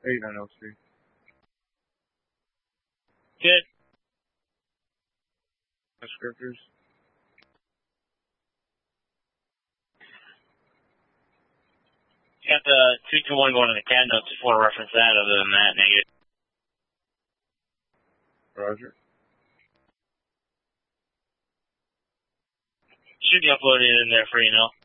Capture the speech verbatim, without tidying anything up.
eight nine oh three. Good. Descriptors. Got the two two one going to the cat notes. Just want to reference that. Other than that, negative. Roger. Should be uploaded in there for you now.